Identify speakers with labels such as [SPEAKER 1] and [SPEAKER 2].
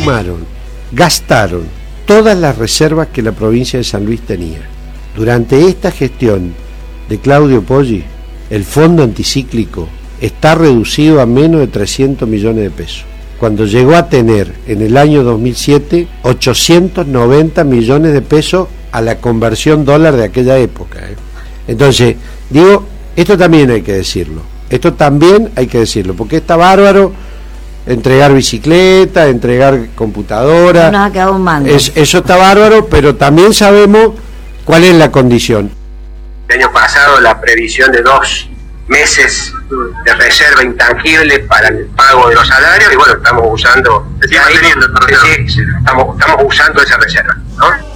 [SPEAKER 1] gastaron todas las reservas que la provincia de San Luis tenía. Durante esta gestión de Claudio Poggi, el fondo anticíclico está reducido a menos de 300 millones de pesos, cuando llegó a tener en el año 2007 890 millones de pesos a la conversión dólar de aquella época. Entonces, digo, esto también hay que decirlo, porque está bárbaro entregar bicicleta, entregar computadora,
[SPEAKER 2] no nos ha quedado un mango.
[SPEAKER 1] Eso está bárbaro, pero también sabemos cuál es la condición.
[SPEAKER 3] El año pasado la previsión de 2 meses de reserva intangible para el pago de los salarios, y bueno, estamos usando, estamos usando esa reserva, ¿no?